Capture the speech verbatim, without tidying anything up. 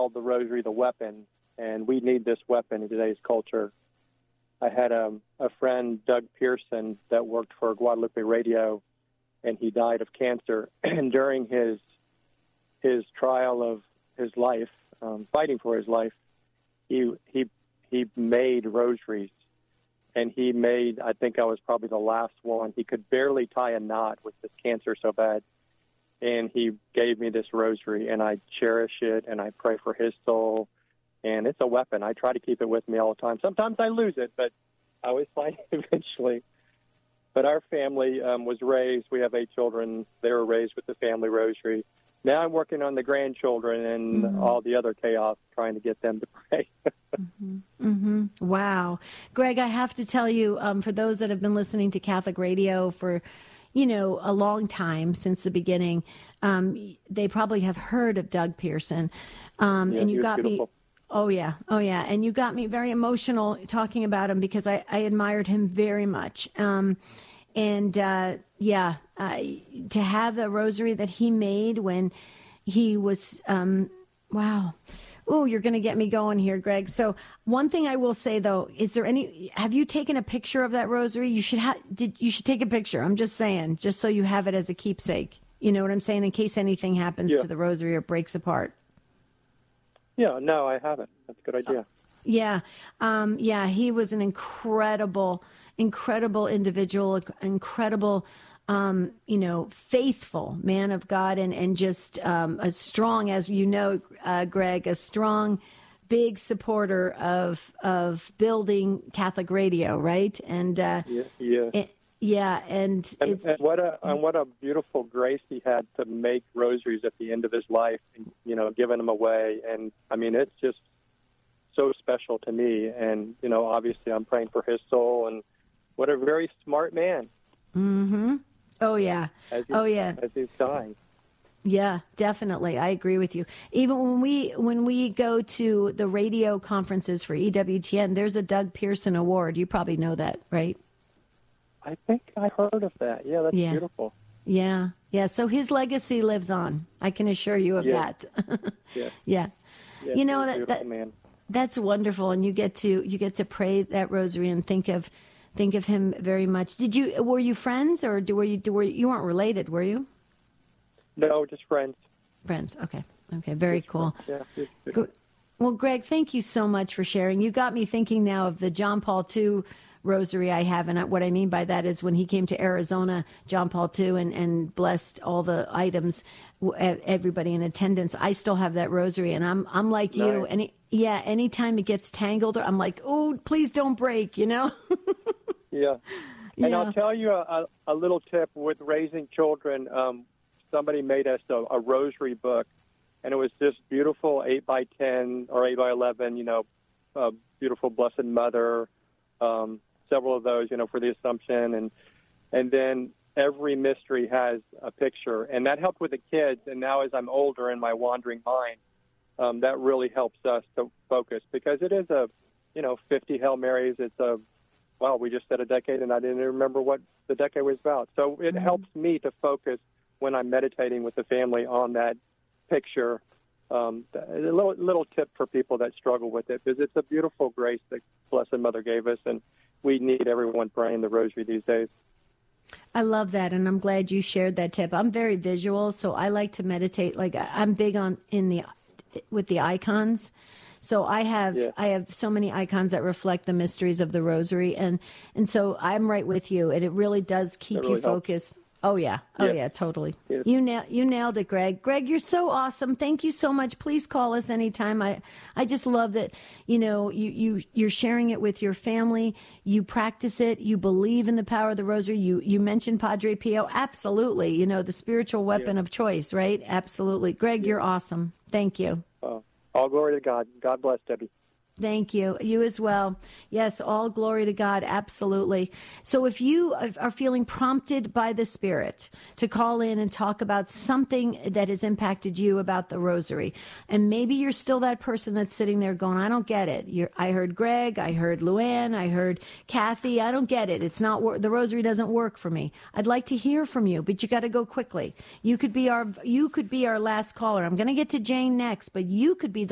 called the rosary the weapon, and we need this weapon in today's culture. I had a, a friend, Doug Pearson, that worked for Guadalupe Radio, and he died of cancer. And during his his trial of his life, um, fighting for his life, he he he made rosaries, and he made. I think I was probably the last one. He could barely tie a knot with his cancer so bad, and he gave me this rosary, and I cherish it, and I pray for his soul. And it's a weapon. I try to keep it with me all the time. Sometimes I lose it, but I always find it eventually. But our family um, was raised, we have eight children. They were raised with the family rosary. Now I'm working on the grandchildren and mm-hmm. all the other chaos, trying to get them to pray. mm-hmm. Mm-hmm. Wow. Greg, I have to tell you, um, for those that have been listening to Catholic radio for, you know, a long time, since the beginning, um, they probably have heard of Doug Pearson. Um, yeah, and you got beautiful. me... Oh, yeah. Oh, yeah. And you got me very emotional talking about him because I, I admired him very much. Um, and, uh, yeah, uh, to have the rosary that he made when he was, um, wow. Oh, you're going to get me going here, Greg. So one thing I will say, though, is there any, have you taken a picture of that rosary? You should have, did, you should take a picture. I'm just saying, just so you have it as a keepsake. You know what I'm saying? In case anything happens yeah. to the rosary or breaks apart. Yeah, no, I haven't. That's a good idea. Yeah. Um, yeah, he was an incredible, incredible individual, incredible, um, you know, faithful man of God, and, and just um, a strong, as you know, uh, Greg, a strong, big supporter of of building Catholic radio, right? And uh, yeah, yeah. It, yeah, and, and, it's, and what a and what a beautiful grace he had to make rosaries at the end of his life, and, you know, giving them away. And I mean, it's just so special to me. And you know, obviously, I'm praying for his soul. And what a very smart man. Mm-hmm. Oh yeah. As oh yeah. As he's dying. Yeah, definitely. I agree with you. Even when we when we go to the radio conferences for E W T N, there's a Doug Pearson Award. You probably know that, right? I think I heard of that. Yeah, that's yeah. beautiful. Yeah, yeah. So his legacy lives on. I can assure you of yeah. that. yeah. yeah. Yeah. You know that, that man. That's wonderful, and you get to you get to pray that rosary and think of think of him very much. Did you were you friends, or do, were you were you, you weren't related? Were you? No, just friends. Friends. Okay. Okay. Very just cool. Friends. Yeah. Just, just. Well, Greg, thank you so much for sharing. You got me thinking now of the John Paul the Second rosary I have, and what I mean by that is when he came to Arizona, John Paul the Second, and, and blessed all the items, everybody in attendance. I still have that rosary, and I'm I'm like nice. you. Any yeah, anytime it gets tangled, I'm like, oh, please don't break, you know. yeah, and yeah. I'll tell you a, a little tip with raising children. Um, somebody made us a, a rosary book, and it was this beautiful eight by ten or eight by eleven, you know, uh, beautiful Blessed Mother. Um, several of those, you know, for the Assumption, and and then every mystery has a picture, and that helped with the kids. And now, as I'm older in my wandering mind, um, that really helps us to focus, because it is a, you know, fifty Hail Marys. It's a, well, we just said a decade, and I didn't remember what the decade was about. So it mm-hmm. helps me to focus when I'm meditating with the family on that picture. Um, a little, little tip for people that struggle with it, because it's a beautiful grace that Blessed Mother gave us, and we need everyone praying the rosary these days. I love that, and I'm glad you shared that tip. I'm very visual, so I like to meditate. Like I'm big on in the with the icons. So I have yeah. I have so many icons that reflect the mysteries of the rosary, and and so I'm right with you, and it really does keep really you focused. Helps. Oh, yeah. Oh, yeah, yeah totally. Yeah. You na- you nailed it, Greg. Greg, you're so awesome. Thank you so much. Please call us anytime. I, I just love that, you know, you, you, you're sharing it with your family. You practice it. You believe in the power of the rosary. You, you mentioned Padre Pio. Absolutely. You know, the spiritual weapon yeah. of choice, right? Absolutely. Greg, yeah. you're awesome. Thank you. Uh, all glory to God. God bless, Debbie. Thank you. You as well. Yes, all glory to God. Absolutely. So if you are feeling prompted by the Spirit to call in and talk about something that has impacted you about the rosary, and maybe you're still that person that's sitting there going, I don't get it. You're, I heard Greg, I heard Luann, I heard Kathy. I don't get it. It's not wor- the rosary doesn't work for me. I'd like to hear from you, but you got to go quickly. You could be our you could be our last caller. I'm going to get to Jane next, but you could be the